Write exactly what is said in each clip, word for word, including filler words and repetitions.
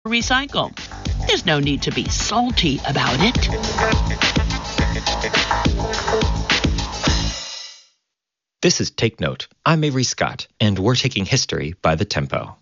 Recycle. There's no need to be salty about it. This is Take Note. I'm Avery Scott, and we're taking history by the tempo.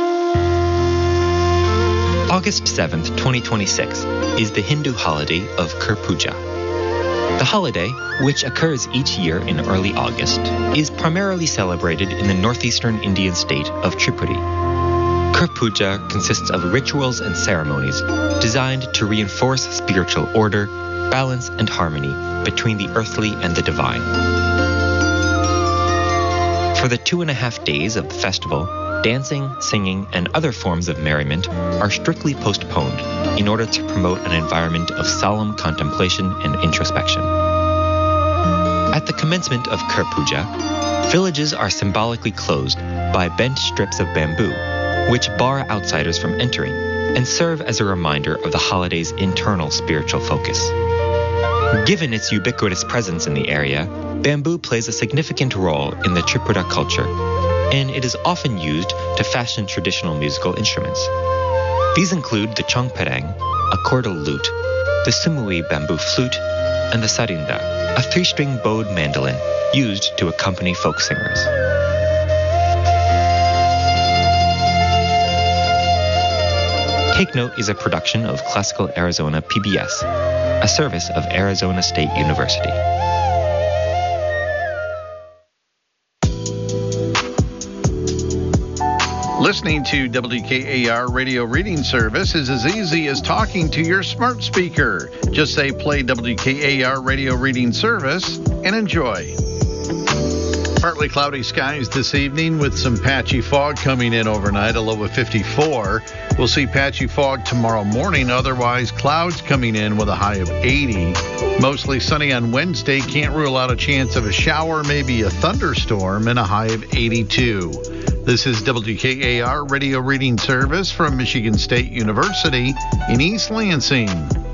August seventh, twenty twenty-six, is the Hindu holiday of Kur Puja. The holiday, which occurs each year in early August, is primarily celebrated in the northeastern Indian state of Tripura. Kur Puja consists of rituals and ceremonies designed to reinforce spiritual order, balance, and harmony between the earthly and the divine. For the two and a half days of the festival, dancing, singing, and other forms of merriment are strictly postponed in order to promote an environment of solemn contemplation and introspection. At the commencement of Kur Puja, villages are symbolically closed by bent strips of bamboo, which bar outsiders from entering and serve as a reminder of the holiday's internal spiritual focus. Given its ubiquitous presence in the area, bamboo plays a significant role in the Tripura culture, and it is often used to fashion traditional musical instruments. These include the chongpereng, a cordal lute, the sumui bamboo flute, and the sarinda, a three-string bowed mandolin used to accompany folk singers. Take Note is a production of Classical Arizona P B S, a service of Arizona State University. Listening to W K A R Radio Reading Service is as easy as talking to your smart speaker. Just say play W K A R Radio Reading Service and enjoy. Partly cloudy skies this evening with some patchy fog coming in overnight, a low of fifty-four. We'll see patchy fog tomorrow morning, otherwise clouds coming in with a high of eighty. Mostly sunny on Wednesday, can't rule out a chance of a shower, maybe a thunderstorm, and a high of eighty-two. This is W K A R Radio Reading Service from Michigan State University in East Lansing.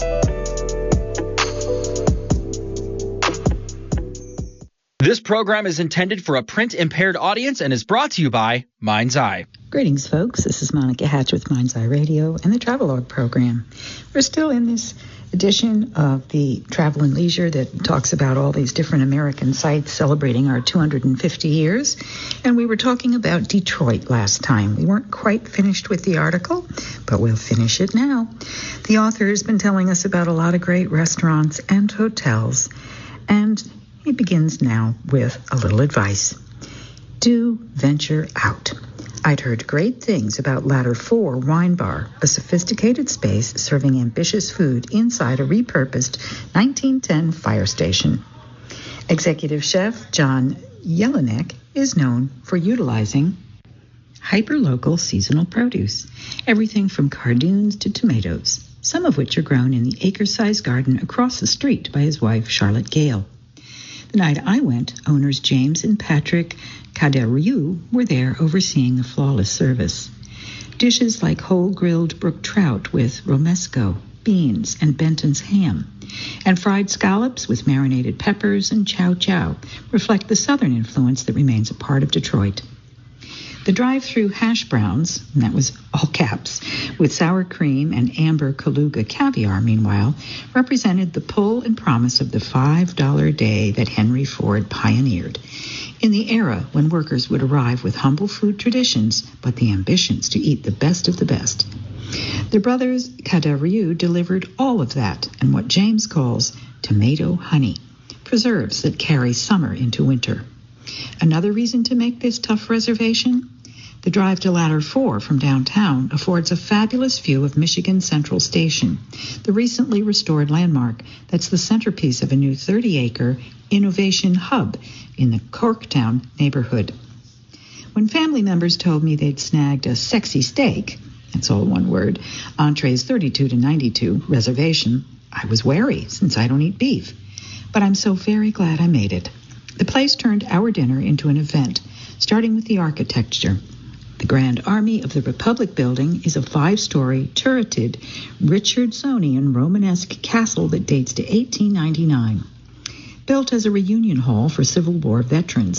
This program is intended for a print-impaired audience and is brought to you by Mind's Eye. Greetings, folks. This is Monica Hatch with Mind's Eye Radio and the Travelogue program. We're still in this edition of the Travel and Leisure that talks about all these different American sites celebrating our two hundred fifty years. And we were talking about Detroit last time. We weren't quite finished with the article, but we'll finish it now. The author has been telling us about a lot of great restaurants and hotels, and he begins now with a little advice. Do venture out. I'd heard great things about Ladder four Wine Bar, a sophisticated space serving ambitious food inside a repurposed nineteen ten fire station. Executive chef John Jelinek is known for utilizing hyperlocal seasonal produce, everything from cardoons to tomatoes, some of which are grown in the acre-sized garden across the street by his wife Charlotte Gale. The night I went, owners James and Patrick Kadariu were there overseeing the flawless service. Dishes like whole grilled brook trout with romesco, beans, and Benton's ham, and fried scallops with marinated peppers and chow chow reflect the southern influence that remains a part of Detroit. The drive-through hash browns, and that was all caps, with sour cream and amber Kaluga caviar, meanwhile, represented the pull and promise of the five dollars a day that Henry Ford pioneered. In the era when workers would arrive with humble food traditions, but the ambitions to eat the best of the best. The brothers Kadariu delivered all of that and what James calls tomato honey, preserves that carry summer into winter. Another reason to make this tough reservation? The drive to Ladder four from downtown affords a fabulous view of Michigan Central Station, the recently restored landmark that's the centerpiece of a new thirty-acre innovation hub in the Corktown neighborhood. When family members told me they'd snagged a sexy steak, that's all one word, entrees thirty-two to ninety-two reservation, I was wary since I don't eat beef. But I'm so very glad I made it. The place turned our dinner into an event, starting with the architecture. The Grand Army of the Republic building is a five-story, turreted, Richardsonian Romanesque castle that dates to eighteen ninety-nine. Built as a reunion hall for Civil War veterans,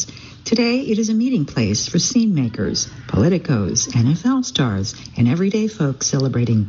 Today, it is a meeting place for scene makers, politicos, N F L stars, and everyday folks celebrating